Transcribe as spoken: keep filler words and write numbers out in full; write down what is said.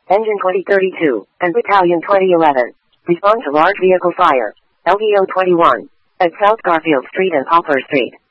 Engine twenty thirty-two, and Battalion twenty eleven. Respond to large vehicle fire. L V O twenty-one. At South Garfield Street and Poplar Street.